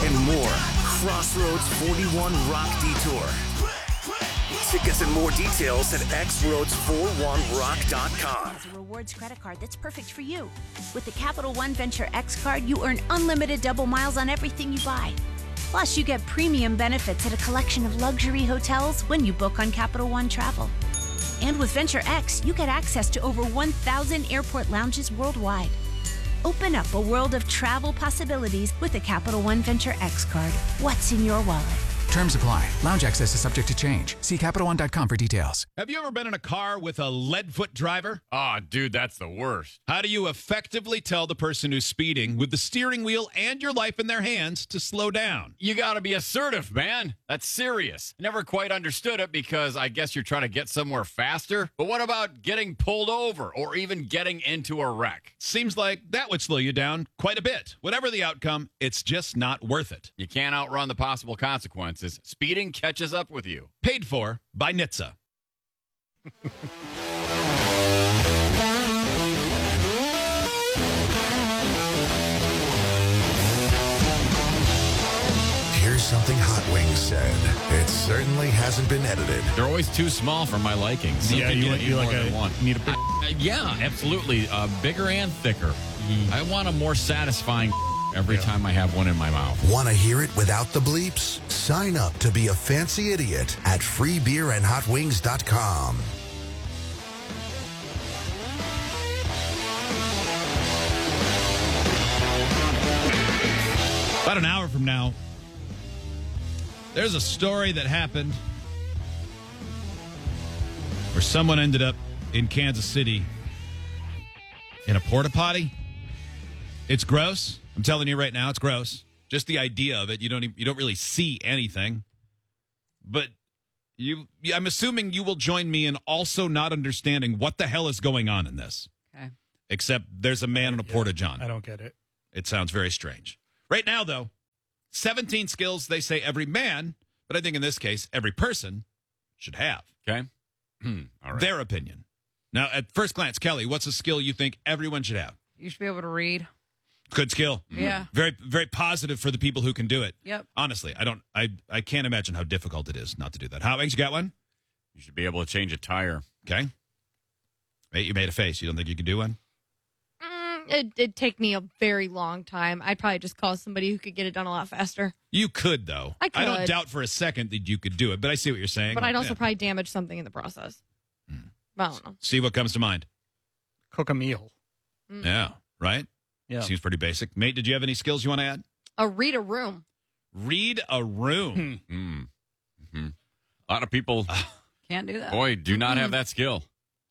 and more. Crossroads 41 Rock Detour. Tickets and more details at xroads41rock.com. It's a rewards credit card that's perfect for you. With the Capital One Venture X card, you earn unlimited double miles on everything you buy. Plus, you get premium benefits at a collection of luxury hotels when you book on Capital One Travel. And with Venture X, you get access to over 1,000 airport lounges worldwide. Open up a world of travel possibilities with the Capital One Venture X card. What's in your wallet? Terms apply. Lounge access is subject to change. See CapitalOne.com for details. Have you ever been in a car with a lead-foot driver? Oh, dude, that's the worst. How do you effectively tell the person who's speeding with the steering wheel and your life in their hands to slow down? You got to be assertive, man. That's serious. Never quite understood it because I guess you're trying to get somewhere faster. But what about getting pulled over or even getting into a wreck? Seems like that would slow you down quite a bit. Whatever the outcome, it's just not worth it. You can't outrun the possible consequences. Speeding catches up with you. Paid for by NHTSA. Here's something Hot Wings said. It certainly hasn't been edited. They're always too small for my likings. Yeah, you more like than one. Need a big. Yeah, absolutely. Bigger and thicker. I want a more satisfying every time I have one in my mouth. Want to hear it without the bleeps? Sign up to be a fancy idiot at freebeerandhotwings.com. About an hour from now, there's a story that happened where someone ended up in Kansas City in a porta potty. It's gross. I'm telling you right now, it's gross. Just the idea of it, you don't really see anything. But I'm assuming you will join me in also not understanding what the hell is going on in this. Okay. Except there's a man in a porta john. I don't get it. It sounds very strange. Right now, though, 17 skills they say every man, but I think in this case, every person should have. Okay. All right. Their opinion. Now, at first glance, Kelly, what's a skill you think everyone should have? You should be able to read. Good skill. Yeah. Very, very positive for the people who can do it. Yep. Honestly, I can't imagine how difficult it is not to do that. Hot Wings, you got one? You should be able to change a tire. Okay. Wait, you made a face. You don't think you could do one? It'd take me a very long time. I'd probably just call somebody who could get it done a lot faster. You could, though. I could. I don't doubt for a second that you could do it, but I see what you're saying. But I'd also probably damage something in the process. I don't know. See what comes to mind. Cook a meal. Yeah, right? Yeah. Seems pretty basic. Mate, did you have any skills you want to add? Read a room. Read a room. A lot of people, Can't do that. boy, do not have that skill.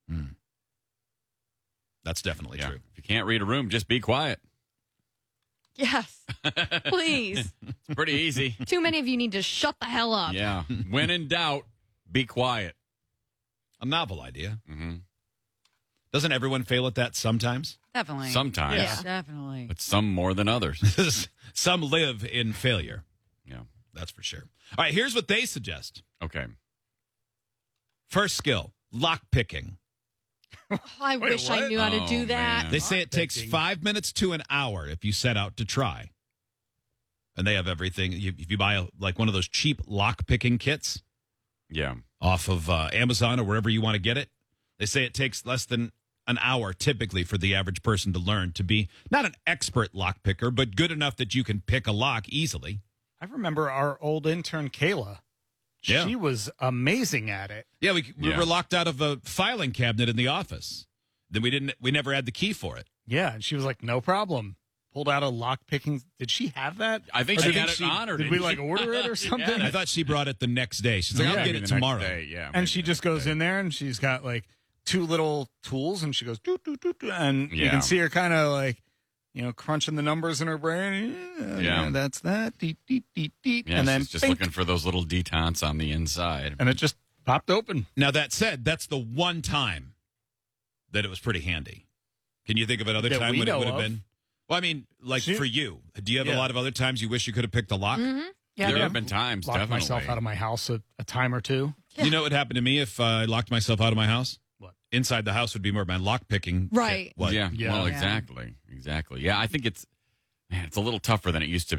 That's definitely true. If you can't read a room, just be quiet. Yes. Please. It's pretty easy. Too many of you need to shut the hell up. Yeah. When in doubt, be quiet. A novel idea. Doesn't everyone fail at that sometimes? Definitely. Sometimes. Yeah. Definitely. But some more than others. Some live in failure. Yeah. That's for sure. All right, here's what they suggest. Okay. First skill, lock picking. I wish I knew how to do Oh, that. man. They say it takes 5 minutes to an hour if you set out to try. And they have everything. If you buy like one of those cheap lock picking kits Yeah. off of Amazon or wherever you want to get it, they say it takes less than an hour typically for the average person to learn to be not an expert lock picker, but good enough that you can pick a lock easily. I remember our old intern, Kayla. Yeah. She was amazing at it. Yeah, we Yeah. were locked out of a filing cabinet in the office. Then we never had the key for it. Yeah, and she was like, no problem. Pulled out a lock picking. Did she have that? I think Or she did had it on, or Did didn't we she? like order it or something? I thought she brought it the next day. She's like, Yeah. I'll get Maybe it the next tomorrow. day, yeah. And she just goes in there and she's got like two little tools and she goes, doo, doo, doo, doo, and you Yeah. can see her kind of like, crunching the numbers in her brain. Yeah. That's that. Deet, deet, deet, deet. Yeah, and then she's just bink, looking for those little detents on the inside. and it just popped open. Now, that said, that's the one time that it was pretty handy. Can you think of another That time we when it know would have of. been? Well, I mean, like She- for you, do you have a Yeah. lot of other times you wish you could have picked a lock? Yeah. There have been times, Locked definitely. myself out of my house a time or two. You know what happened to me if I locked myself out of my house? What? Inside the house would be more my lock picking. Right. What? Yeah, Yeah. well, Yeah. exactly. Yeah, I think it's a little tougher than it used to be.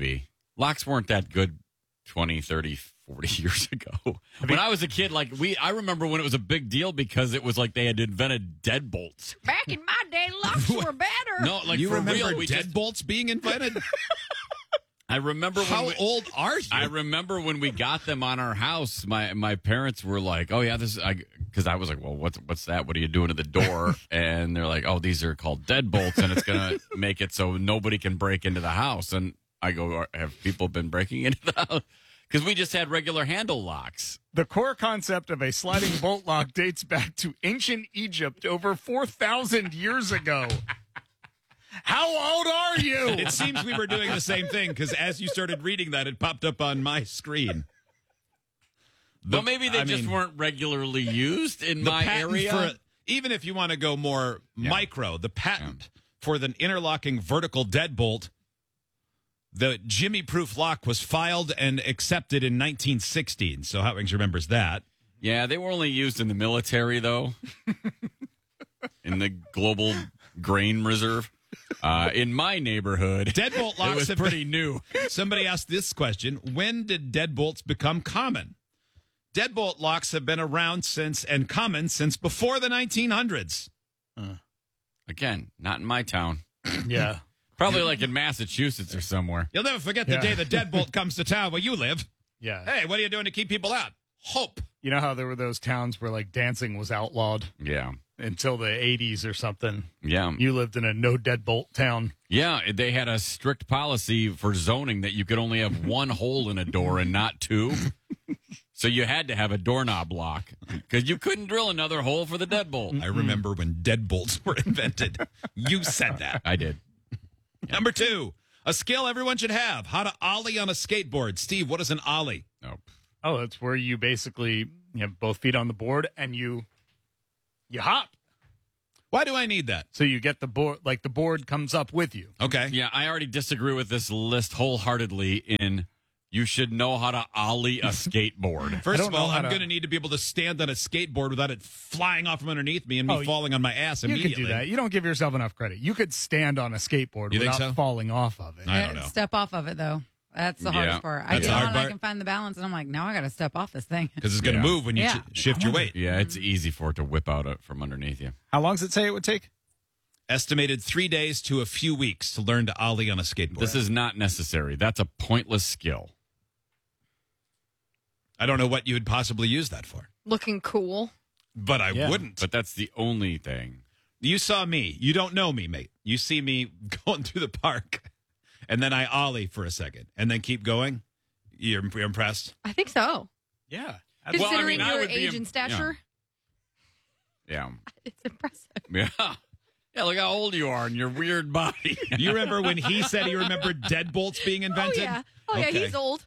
Locks weren't that good 20, 30, 40 years ago. When I was a kid, I remember when it was a big deal because it was like they had invented deadbolts. Back in my day, locks were better. No, like You for remember real, we just- deadbolts being invented? I remember How when old are you? I remember when we got them on our house. My parents were like, "Oh yeah, this is," because I was like, "Well, what's that? What are you doing to the door?" And they're like, "Oh, these are called deadbolts, and it's gonna make it so nobody can break into the house." And I go, "Have people been breaking into the house?" Because we just had regular handle locks. The core concept of a sliding bolt lock dates back to ancient Egypt over 4,000 years ago. How old are you? It seems we were doing the same thing because as you started reading that, it popped up on my screen. But maybe they just weren't regularly used in my area. Even if you want to go more micro, the patent for the interlocking vertical deadbolt, the Jimmy Proof lock was filed and accepted in 1916. So Hot Wings remembers that. Yeah, they were only used in the military, though. In the global grain reserve. In my neighborhood, Deadbolt locks it was have pretty been- new. Somebody asked this question: when did deadbolts become common? Deadbolt locks have been around and common since before the 1900s. Again, not in my town. Yeah. Probably like in Massachusetts or somewhere. You'll never forget the day the deadbolt comes to town where you live. Yeah. Hey, what are you doing to keep people out? Hope. You know how there were those towns where like dancing was outlawed Yeah. until the 80s or something? Yeah. You lived in a no deadbolt town. Yeah, they had a strict policy for zoning that you could only have one hole in a door and not two. So you had to have a doorknob lock because you couldn't drill another hole for the deadbolt. I remember when deadbolts were invented. You said that. I did. Number 2, a skill everyone should have: how to ollie on a skateboard. Steve, what is an ollie? Nope. Oh, it's where you basically have both feet on the board and you hop. Why do I need that? So you get the board, like the board comes up with you. Okay. Yeah, I already disagree with this list wholeheartedly in you should know how to ollie a skateboard. First I of don't all, know how I'm to- going to need to be able to stand on a skateboard without it flying off from underneath me and me Oh, falling on my ass You immediately. could do that. You don't give yourself enough credit. You could stand on a skateboard You think without so? falling off of it. I don't know. Step off of it, though. That's the hardest part. I That's get the hard on, I part. can find the balance, and I'm like, now I got to step off this thing. Because it's going to Yeah. move when you Yeah. shift your weight. Yeah, it's easy for it to whip out from underneath you. How long does it say it would take? Estimated 3 days to a few weeks to learn to ollie on a skateboard. This is not necessary. That's a pointless skill. I don't know what you would possibly use that for, Looking cool. but I Yeah. wouldn't. But that's the only thing. You saw me. You don't know me, mate. You see me going through the park, and then I ollie for a second, and then keep going. You're impressed? I think so. Yeah. Considering I your would be age and stature, Yeah. it's impressive. Yeah. Yeah, look how old you are and your weird body. You remember when he said he remembered deadbolts being invented? Oh yeah, Okay. he's old.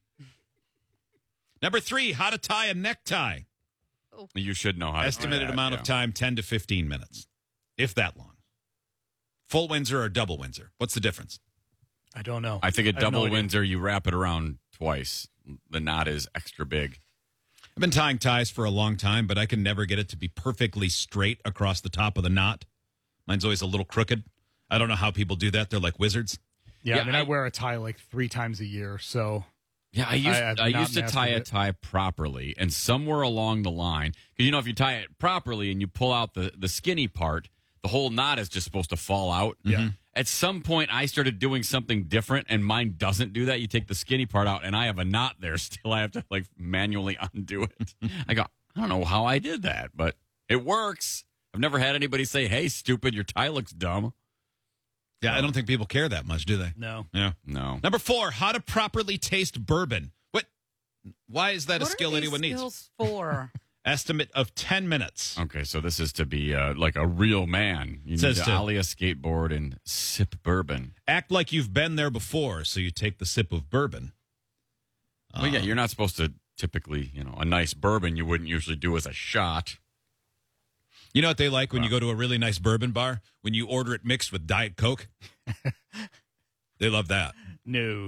Number 3, how to tie a necktie. You should know how to Estimated do that, amount yeah. of time, 10 to 15 minutes, if that long. Full Windsor or double Windsor? What's the difference? I don't know. I think a have no double idea. Windsor, you wrap it around twice. The knot is extra big. I've been tying ties for a long time, but I can never get it to be perfectly straight across the top of the knot. Mine's always a little crooked. I don't know how people do that. They're like wizards. Yeah, Yeah, I mean, I I- wear a tie like 3 times a year, so Yeah, I have not used to tie a mastered it. tie properly, and somewhere along the line, because you know if you tie it properly and you pull out the skinny part, the whole knot is just supposed to fall out. Yeah. At some point, I started doing something different, and mine doesn't do that. You take the skinny part out, and I have a knot there still. I have to like manually undo it. I go, I don't know how I did that, but it works. I've never had anybody say, "Hey, stupid, your tie looks dumb." Yeah, I don't think people care that much, do they? no. Yeah. No. Number 4, how to properly taste bourbon. What? Why is that a What skill are these anyone needs? skills for? Estimate of 10 minutes. Okay, so this is to be like a real man. You Says need to- to ollie a skateboard and sip bourbon. Act like you've been there before, so you take the sip of bourbon. Well, yeah, you're not supposed to typically, a nice bourbon you wouldn't usually do as a shot. You know what they like when you go to a really nice bourbon bar? When you order it mixed with Diet Coke? They love that. No.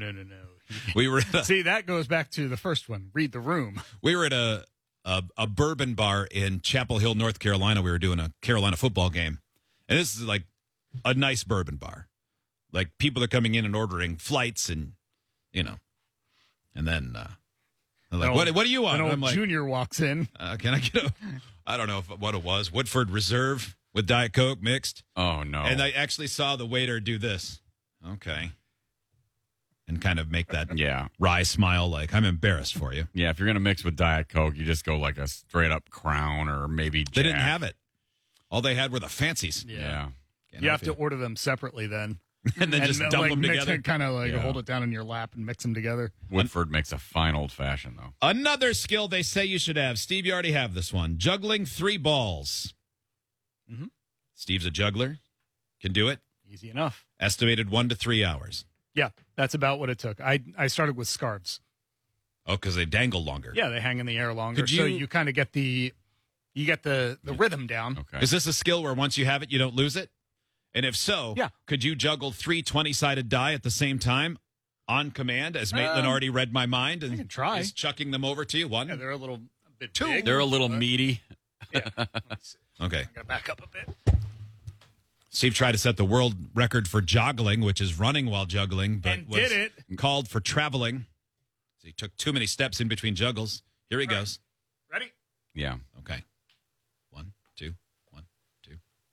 We were at a, See, that goes back to the first one. Read the room. we were at a bourbon bar in Chapel Hill, North Carolina. We were doing a Carolina football game. And this is like a nice bourbon bar. Like people are coming in and ordering flights and you know. And then they're like, what do you want? An And old I'm like, Junior walks in. can I get I don't know what it was. Woodford Reserve with Diet Coke mixed. Oh, no. And I actually saw the waiter do this. Okay. And kind of make that wry smile like, I'm embarrassed for you. Yeah, if you're going to mix with Diet Coke, you just go like a straight up Crown or maybe Jack. They didn't have it. All they had were the fancies. Yeah. You have to order them separately then. And then just dump them together. Kind of like hold it down in your lap and mix them together. Woodford makes a fine old fashioned, though. Another skill they say you should have. Steve, you already have this one. Juggling 3 balls. Mm-hmm. Steve's a juggler. Can do it. Easy enough. Estimated 1 to 3 hours. Yeah, that's about what it took. I started with scarves. Oh, because they dangle longer. Yeah, they hang in the air longer. Could so you- you kind of get the rhythm down. Okay. Is this a skill where once you have it, you don't lose it? And if so, could you juggle 3 20-sided die at the same time on command, as Maitland already read my mind and I can try. is chucking them over to you? 1. Yeah, they're a bit 2. big. They're a little meaty. Yeah. Let's see. Okay. I'm gonna back up a bit. Steve tried to set the world record for joggling, which is running while juggling, but And was did it. called for traveling. So he took too many steps in between juggles. Here he goes. Ready? Yeah. Okay. 1, 2, 1, 2.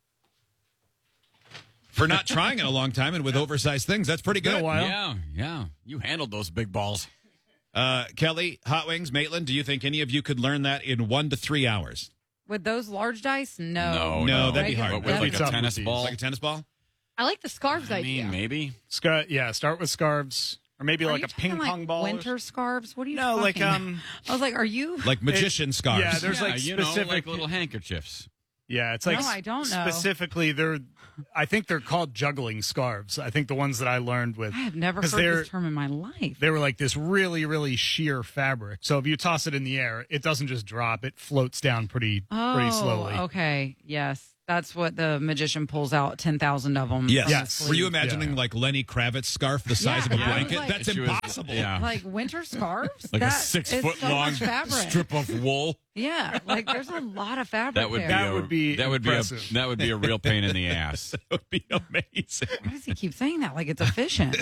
For not trying in a long time and with oversized things, that's pretty Been good. a while. Yeah. You handled those big balls. Kelly, Hot Wings, Maitland, do you think any of you could learn that in 1 to 3 hours? With those large dice, no. No, that'd be hard. But with like a That's tennis tough. ball? Like a tennis ball? I like the scarves I idea. mean, maybe. Start with scarves or maybe Are like you a ping talking, pong like, ball. or winter scarves? What are you No, like talking I was like, are you? Like magician scarves. Yeah, there's like you specific know, like little handkerchiefs. Yeah, it's like No, I don't know. specifically I think they're called juggling scarves. I think the ones that I learned with I have never 'cause heard they're- this term in my life. they were like this really, really sheer fabric. So if you toss it in the air, it doesn't just drop; it floats down pretty slowly. Okay. Yes. That's what the magician pulls out 10,000 of them. Yes. from Yes. his Were you sleeve. imagining like Lenny Kravitz scarf the size of a Yeah, I was blanket? like- That's She was- impossible. yeah. Like winter scarves? Like That a 6 is foot so long much fabric. strip of wool. Yeah. Like there's a lot of fabric That would there. be That would be impressive. that would be a real pain in the ass. That would be amazing. Why does he keep saying that? Like it's efficient.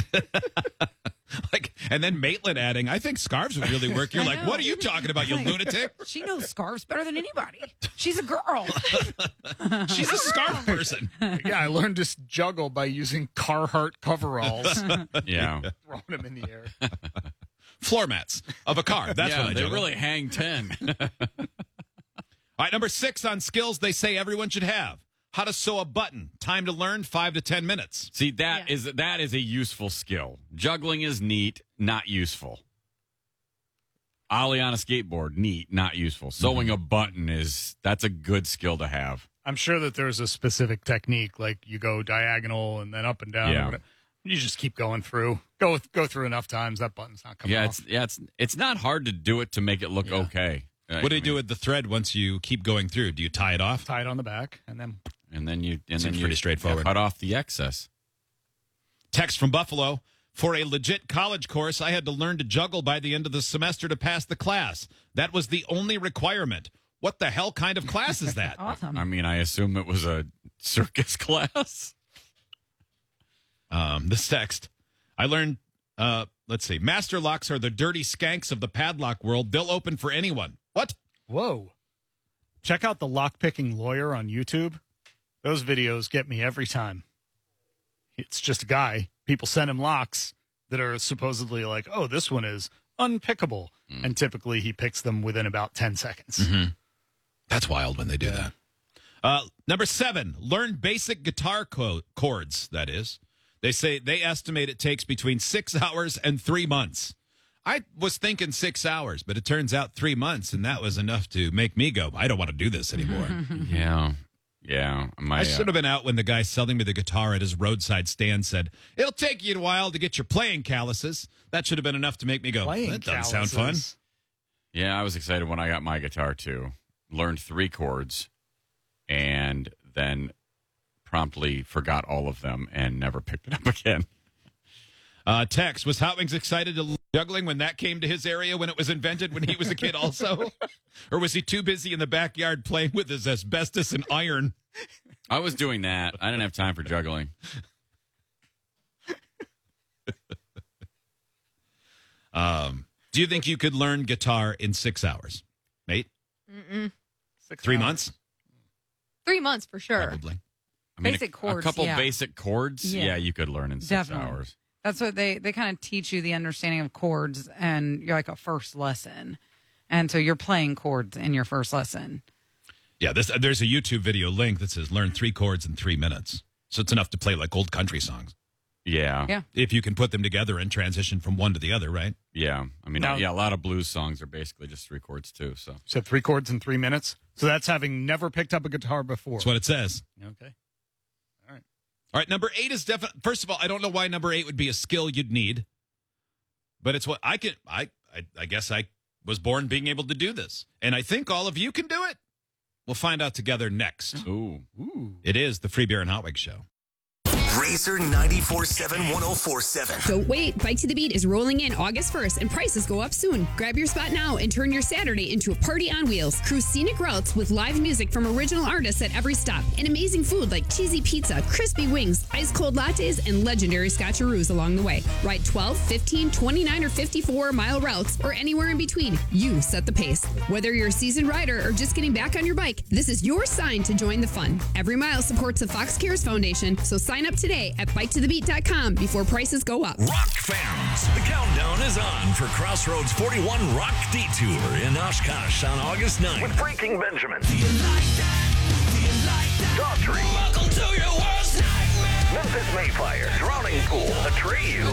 Like, and then Maitland adding, I think scarves would really work. You're I like, know. what are you talking about, you Like- lunatic? She knows scarves better than anybody. She's a girl. She's a scarf person. Yeah, I learned to juggle by using Carhartt coveralls, Yeah. throwing them in the air. Floor mats of a car. That's yeah, what I they juggle. really hang 10. All right, number 6 on skills they say everyone should have. How to sew a button. Time to learn, 5 to 10 minutes. See, that is a useful skill. Juggling is neat, not useful. Ollie on a skateboard, neat, not useful. Sewing a button that's a good skill to have. I'm sure that there's a specific technique, like you go diagonal and then up and down. Yeah. Or whatever. You just keep going through. Go through enough times, that button's not coming Yeah, off. it's not hard to do it to make it look okay. What do you do with the thread once you keep going through? Do you tie it off? Tie it on the back, and then And then you Seems pretty straightforward. cut off the excess. Text from Buffalo. For a legit college course, I had to learn to juggle by the end of the semester to pass the class. That was the only requirement. What the hell kind of class is that? Awesome. I mean, I assume it was a circus class. This text. I learned, let's see, master locks are the dirty skanks of the padlock world. They'll open for anyone. What? whoa! Check out the lockpicking lawyer on YouTube. Those videos get me every time. It's just a guy. People send him locks that are supposedly like, oh, this one is unpickable. And typically he picks them within about 10 seconds. That's wild when they do that. Number 7, learn basic guitar chords, that is. They estimate it takes between 6 hours and 3 months. I was thinking 6 hours, but it turns out 3 months, and that was enough to make me go, I don't want to do this anymore. Yeah. Yeah. I should have been out when the guy selling me the guitar at his roadside stand said, it'll take you a while to get your playing calluses. That should have been enough to make me go, that doesn't sound fun. calluses. Yeah, I was excited when I got my guitar too. Learned 3 chords and then promptly forgot all of them and never picked it up again. Tex, was Hot Wings excited to juggling when that came to his area when it was invented when he was a kid also? Or was he too busy in the backyard playing with his asbestos and iron? I was doing that. I didn't have time for juggling. Do you think you could learn guitar in 6 hours, mate? 3 months? 3 months for sure. Probably. I mean, Basic chords, A couple yeah. basic chords, Yeah. yeah, you could learn in 6 Definitely. hours. That's what they kind of teach you, the understanding of chords, and you're like a first lesson. And so you're playing chords in your first lesson. Yeah, there's a YouTube video link that says learn 3 chords in 3 minutes. So it's enough to play like old country songs. Yeah. Yeah. If you can put them together and transition from one to the other, right? Yeah. I mean, Now- a lot of blues songs are basically just 3 chords too. So So 3 chords in 3 minutes. So that's having never picked up a guitar before. That's what it says. Okay. All right, number 8 is definitely. First of all, I don't know why number 8 would be a skill you'd need, but it's what I can. I guess I was born being able to do this, and I think all of you can do it. We'll find out together next. Ooh. It is the Free Beer and Hot Wings Show. Razor 94.7 104.7. Don't wait. Bike to the Beat is rolling in August 1st and prices go up soon. Grab your spot now and turn your Saturday into a party on wheels. Cruise scenic routes with live music from original artists at every stop and amazing food like cheesy pizza, crispy wings, ice cold lattes, and legendary scotcheroos along the way. Ride 12, 15, 29, or 54-mile routes or anywhere in between. You set the pace. Whether you're a seasoned rider or just getting back on your bike, this is your sign to join the fun. Every mile supports the Fox Cares Foundation, so sign up today at biketothebeat.com before prices go up. Rock fans, the countdown is on for Crossroads 41 Rock Detour in Oshkosh on August 9th. With Breaking Benjamin, Daughtry, Welcome to your worst nightmare. Memphis Mayfire, Drowning Pool, Atreyu,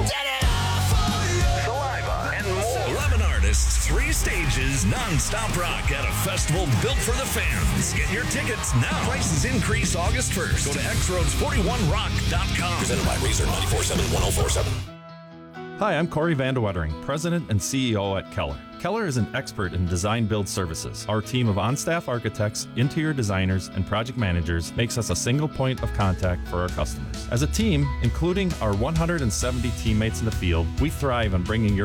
Saliva, and more. 11 artists, 3 stages, non-stop rock at a festival built for the fans. Get your tickets now. Prices increase August 1st. Go to xroads41rock.com. Presented by Razor 94.7 104.7. Hi, I'm Corey Vandewettering, President and CEO at Keller. Keller is an expert in design-build services. Our team of on-staff architects, interior designers, and project managers makes us a single point of contact for our customers. As a team, including our 170 teammates in the field, we thrive on bringing your